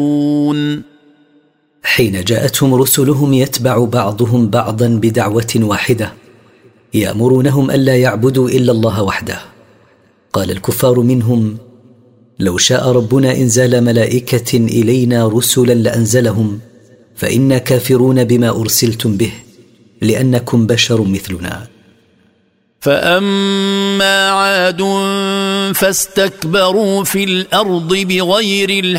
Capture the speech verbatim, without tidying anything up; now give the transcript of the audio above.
حين جاءتهم رسلهم يتبع بعضهم بعضا بدعوة واحدة يأمرونهم ألا يعبدوا إلا الله وحده. قال الكفار منهم: لو شاء ربنا إنزال ملائكة إلينا رسلا لأنزلهم، فإنا كافرون بما أرسلتم به لأنكم بشر مثلنا. فأما عاد فاستكبروا في الأرض بغير الحق